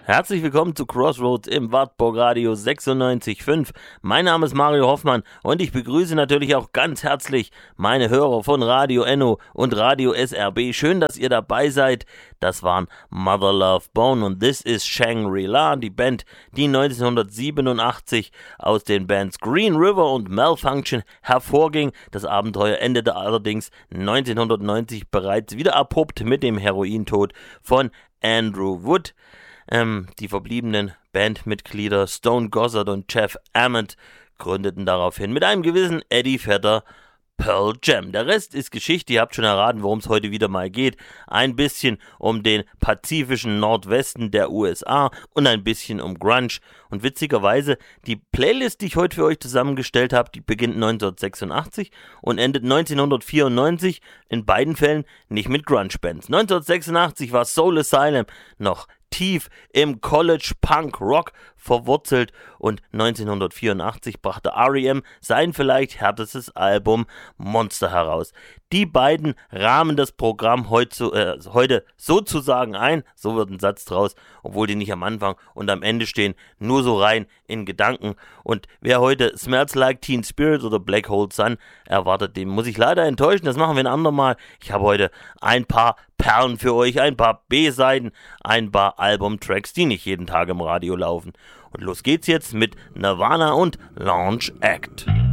Herzlich willkommen zu Crossroads im Wartburg Radio 96.5. Mein Name ist Mario Hoffmann und ich begrüße natürlich auch ganz herzlich meine Hörer von Radio Enno und Radio SRB. Schön, dass ihr dabei seid. Das waren Mother Love Bone und This is Shangri-La, die Band, die 1987 aus den Bands Green River und Malfunction hervorging. Das Abenteuer endete allerdings 1990 bereits wieder abrupt mit dem Herointod von Andrew Wood. Die verbliebenen Bandmitglieder Stone Gossard und Jeff Ament gründeten daraufhin mit einem gewissen Eddie Vedder Pearl Jam. Der Rest ist Geschichte, ihr habt schon erraten, worum es heute wieder mal geht. Ein bisschen um den pazifischen Nordwesten der USA und ein bisschen um Grunge. Und witzigerweise, die Playlist, die ich heute für euch zusammengestellt habe, die beginnt 1986 und endet 1994, in beiden Fällen nicht mit Grunge-Bands. 1986 war Soul Asylum noch tief im College Punk Rock verwurzelt und 1984 brachte R.E.M. sein vielleicht härtestes Album Monster heraus. Die beiden rahmen das Programm heute sozusagen ein, so wird ein Satz draus, obwohl die nicht am Anfang und am Ende stehen, nur so rein in Gedanken. Und wer heute Smells Like Teen Spirit oder Black Hole Sun erwartet, dem muss ich leider enttäuschen, das machen wir ein andermal. Ich habe heute ein paar Perlen für euch, ein paar B-Seiten, ein paar Albumtracks, die nicht jeden Tag im Radio laufen. Und los geht's jetzt mit Nirvana und Launch Act.